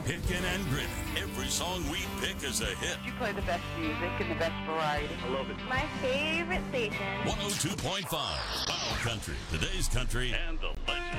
Pickin' and grinning. Every song we pick is a hit. You play the best music and the best variety. I love it. My favorite station. 102.5 Wow Country. Today's country and the legend.